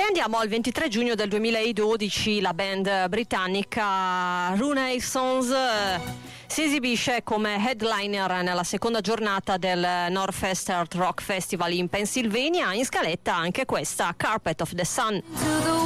andiamo al 23 giugno del 2012, la band britannica Renaissance si esibisce come headliner nella seconda giornata del Northwest Art Rock Festival in Pennsylvania. In scaletta anche questa, Carpet of the Sun.